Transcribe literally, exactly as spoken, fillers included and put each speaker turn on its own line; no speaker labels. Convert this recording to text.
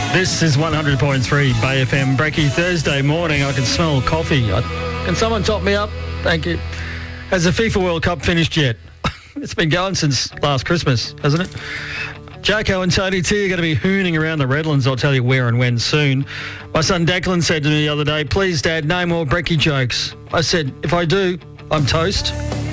This is one hundred point three Bay F M. Breaky Thursday morning. I can smell coffee. I, can someone top me up? Thank you. Has the FIFA World Cup finished yet? It's been going since last Christmas, hasn't it? Jacko and Tony T are going to be hooning around the Redlands. I'll tell you where and when soon. My son Declan said to me the other day, please, Dad, no more Brecky jokes. I said, if I do, I'm toast.